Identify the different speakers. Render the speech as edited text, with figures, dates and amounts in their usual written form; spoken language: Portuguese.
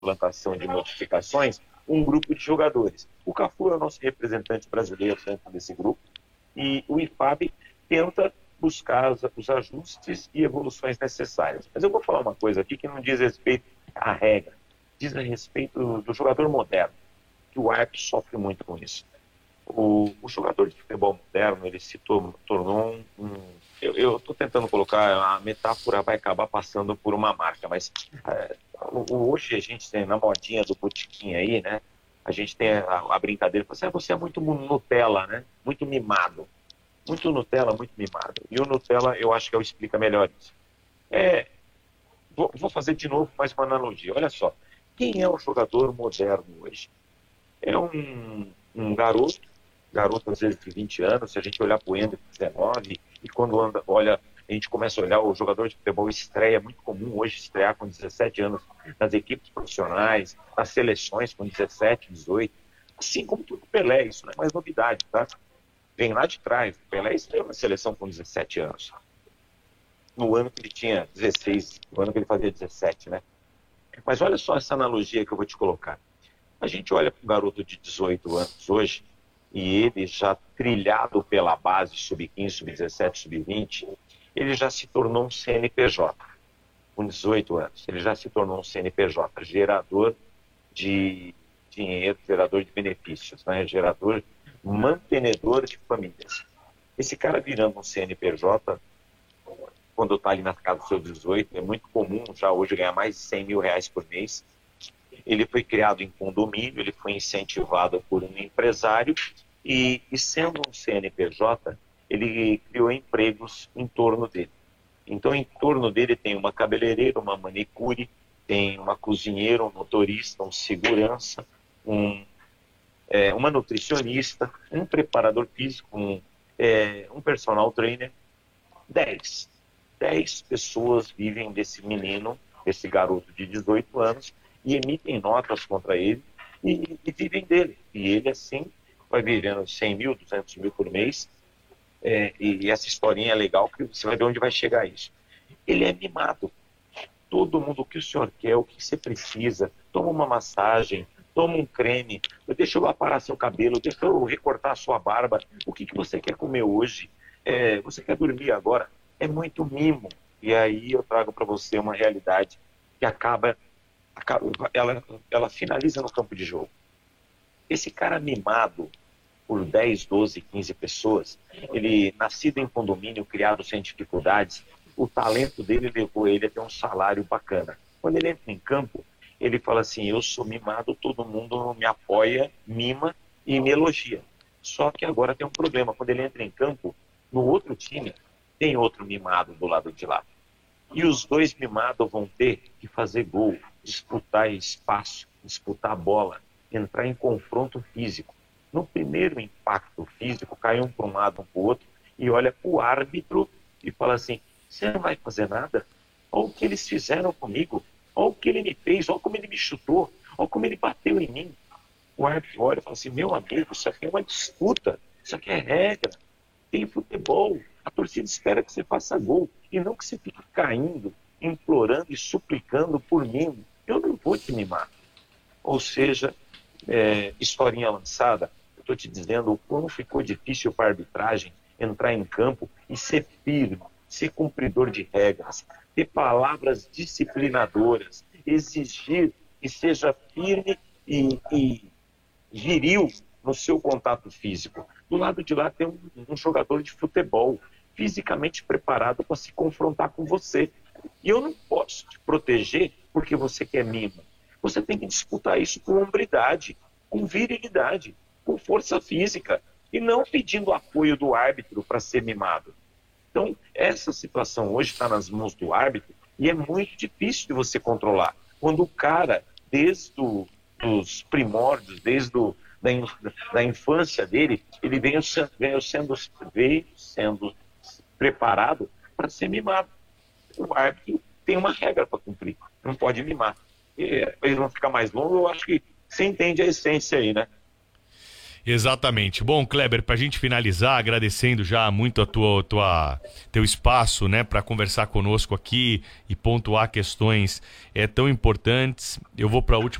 Speaker 1: implantação de modificações, um grupo de jogadores. O Cafu é o nosso representante brasileiro dentro desse grupo e o IFAB tenta buscar os ajustes e evoluções necessárias. Mas eu vou falar uma coisa aqui que não diz respeito à regra, diz a respeito do jogador moderno, que o árbitro sofre muito com isso. O jogador de futebol moderno, ele se tornou eu estou tentando colocar, a metáfora vai acabar passando por uma marca, mas hoje a gente tem na modinha do botiquim aí, né? A gente tem a brincadeira, você é muito Nutella, né? Muito mimado. Muito Nutella, muito mimado. E o Nutella, eu acho que eu explico melhor isso. É, vou fazer de novo mais uma analogia. Olha só, quem é o jogador moderno hoje? É um garoto às vezes de 20 anos, se a gente olhar para o Ender, 19, e quando olha, a gente começa a olhar, o jogador de futebol estreia, é muito comum hoje estrear com 17 anos nas equipes profissionais, nas seleções com 17, 18, assim como tudo Pelé, isso não é mais novidade, tá? Vem lá de trás, o Pelé estreou na seleção com 17 anos, no ano que ele tinha 16, no ano que ele fazia 17, né? Mas olha só essa analogia que eu vou te colocar. A gente olha para um garoto de 18 anos hoje, e ele já trilhado pela base sub-15, sub-17, sub-20, ele já se tornou um CNPJ, com 18 anos. Ele já se tornou um CNPJ, gerador de dinheiro, gerador de benefícios, né? Gerador, mantenedor de famílias. Esse cara virando um CNPJ, quando está ali na casa dos seus 18, é muito comum já hoje ganhar mais de 100 mil reais por mês. Ele foi criado em condomínio, ele foi incentivado por um empresário e sendo um CNPJ, ele criou empregos em torno dele. Então, em torno dele tem uma cabeleireira, uma manicure, tem uma cozinheira, um motorista, um segurança, uma nutricionista, um preparador físico, um personal trainer. 10. 10 pessoas vivem desse menino, desse garoto de 18 anos, e emitem notas contra ele e vivem dele. E ele, assim, vai vivendo 100 mil, 200 mil por mês. E essa historinha é legal, que você vai ver onde vai chegar isso. Ele é mimado. Todo mundo, o que o senhor quer, o que você precisa, toma uma massagem, toma um creme, deixa eu aparar seu cabelo, deixa eu recortar a sua barba, o que você quer comer hoje? Você quer dormir agora? É muito mimo. E aí eu trago para você uma realidade que ela finaliza no campo de jogo. Esse cara mimado por 10, 12, 15 pessoas, ele nascido em condomínio, criado sem dificuldades, o talento dele levou ele a ter um salário bacana. Quando ele entra em campo, ele fala assim, eu sou mimado, todo mundo me apoia, mima e me elogia. Só que agora tem um problema, quando ele entra em campo, no outro time, tem outro mimado do lado de lá. E os dois mimados vão ter que fazer gol, disputar espaço, disputar a bola, entrar em confronto físico. No primeiro impacto físico, cai um para um lado, um para o outro, e olha para o árbitro e fala assim, você não vai fazer nada? Olha o que eles fizeram comigo, olha o que ele me fez, olha como ele me chutou, olha como ele bateu em mim. O árbitro olha e fala assim, meu amigo, isso aqui é uma disputa, isso aqui é regra, tem futebol, a torcida espera que você faça gol, e não que você fique caindo, implorando e suplicando por mim. Eu não vou te mimar. Ou seja, historinha lançada, eu estou te dizendo o quão ficou difícil para a arbitragem entrar em campo e ser firme, ser cumpridor de regras, ter palavras disciplinadoras, exigir que seja firme e viril no seu contato físico. Do lado de lá tem um jogador de futebol fisicamente preparado para se confrontar com você. E eu não posso te proteger porque você quer mimo. Você tem que disputar isso com hombridade, com virilidade, com força física, e não pedindo apoio do árbitro para ser mimado. Então, essa situação hoje está nas mãos do árbitro e é muito difícil de você controlar. Quando o cara, desde os primórdios, da infância dele, ele veio sendo preparado para ser mimado. O árbitro tem uma regra para cumprir, não pode mimar. E, para ele não ficar mais longo, eu acho que você entende a essência aí, né?
Speaker 2: Exatamente. Bom, Kleber, para a gente finalizar, agradecendo já muito teu espaço, né, para conversar conosco aqui e pontuar questões tão importantes. Eu vou para a última